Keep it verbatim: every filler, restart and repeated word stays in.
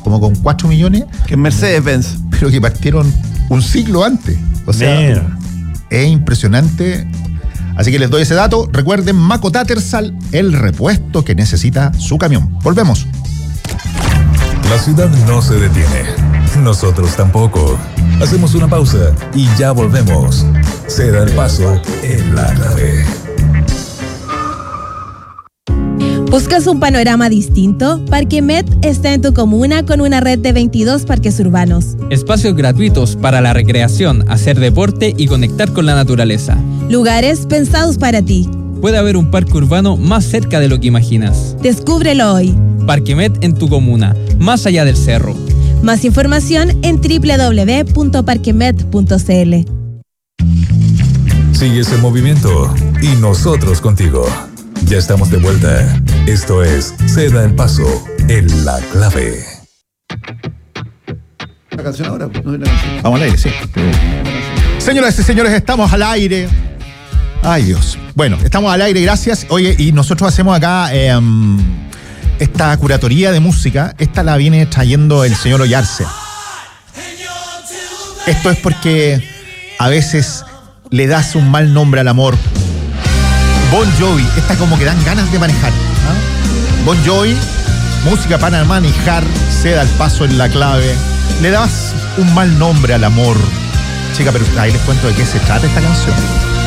como con cuatro millones. Que es Mercedes-Benz. Pero que partieron un siglo antes. O sea, Mira. es impresionante. Así que les doy ese dato. Recuerden, Maco Tattersall, el repuesto que necesita su camión. Volvemos. La ciudad no se detiene. Nosotros tampoco. Hacemos una pausa y ya volvemos. Se da el paso en la clave. ¿Buscas un panorama distinto? Parquemet está en tu comuna con una red de veintidós parques urbanos. Espacios gratuitos para la recreación, hacer deporte y conectar con la naturaleza. Lugares pensados para ti. Puede haber un parque urbano más cerca de lo que imaginas. Descúbrelo hoy. Parquemet en tu comuna, más allá del cerro. Más información en doble u doble u doble u punto parquemet punto c l. Sigue ese movimiento y nosotros contigo. Ya estamos de vuelta. Esto es Se da el paso en la clave. ¿La canción ahora? No es la canción. Vamos al aire, sí. Señoras y señores, estamos al aire. Ay, Dios. Bueno, estamos al aire, gracias. Oye, y nosotros hacemos acá eh, esta curatoría de música. Esta la viene trayendo el señor Oyarse. Esto es porque a veces le das un mal nombre al amor. Bon Jovi, esta como que dan ganas de manejar. ¿Ah? Bon Jovi, música para manejar, se da el paso en la clave. Le das un mal nombre al amor. Chica, pero ahí les cuento de qué se trata esta canción.